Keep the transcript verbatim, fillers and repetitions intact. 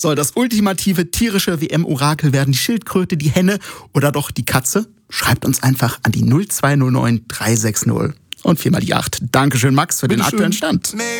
Soll das ultimative tierische W M-Orakel werden, die Schildkröte, die Henne oder doch die Katze? Schreibt uns einfach an die null zwei null neun drei sechs null und viermal die acht. Dankeschön, Max, für den aktuellen Stand.